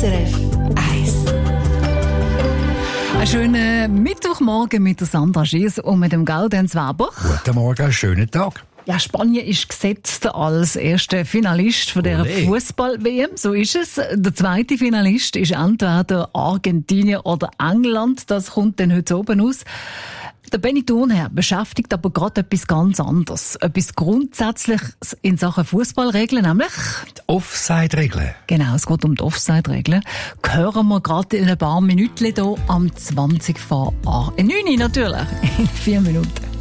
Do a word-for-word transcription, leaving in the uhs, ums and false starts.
S R F eins. Einen schönen Mittwochmorgen mit der Sandra Schiess und mit dem Gaudenz Weber. Guten Morgen, schönen Tag. Ja, Spanien ist gesetzt als erster Finalist von dieser Fußball-W M. So ist es. Der zweite Finalist ist entweder Argentinien oder England. Das kommt dann heute oben aus. Der Benny Thurnherr beschäftigt aber gerade etwas ganz anderes. Etwas Grundsätzliches in Sachen Fußballregeln, nämlich Die Offside-Regeln. Genau, es geht um die Offside-Regeln. Hören wir gerade in ein paar Minuten hier am zwanzig vor neun natürlich, in vier Minuten.